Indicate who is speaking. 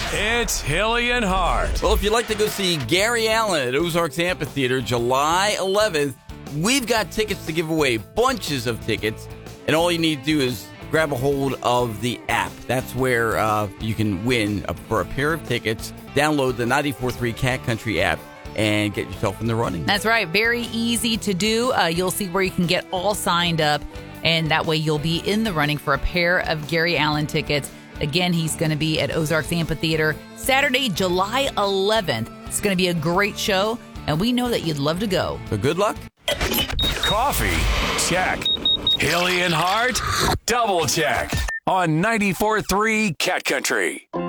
Speaker 1: It's Hilly and Hart.
Speaker 2: Well, if you'd like to go see Gary Allan at Ozarks Amphitheater July 11th, we've got tickets to give away, bunches of tickets, and all you need to do is grab a hold of the app. That's where you can win for a pair of tickets. Download the 94.3 Cat Country app and get yourself in the running.
Speaker 3: That's right. Very easy to do. You'll see where you can get all signed up, and that way you'll be in the running for a pair of Gary Allan tickets. Again, he's going to be at Ozarks Amphitheater Saturday, July 11th. It's going to be a great show, and we know that you'd love to go.
Speaker 2: So good luck.
Speaker 1: Coffee, check. Hilly and Hart, double check. On 94.3 Cat Country.